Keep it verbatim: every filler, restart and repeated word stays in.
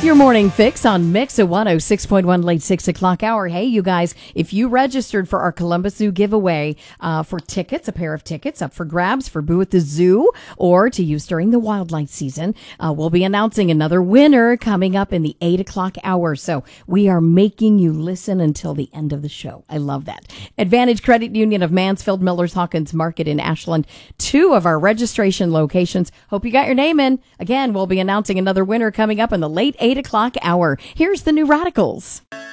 Your morning fix on Mix at one oh six point one late six o'clock hour. Hey, you guys, if you registered for our Columbus Zoo giveaway uh, for tickets, a pair of tickets up for grabs for Boo at the Zoo or to use during the wildlife season, uh, we'll be announcing another winner coming up in the eight o'clock hour. So we are making you listen until the end of the show. I love that. Advantage Credit Union of Mansfield, Millers Hawkins Market in Ashland, two of our registration locations. Hope you got your name in. Again, we'll be announcing another winner coming up in the late eight o'clock hour. Here's the New Radicals.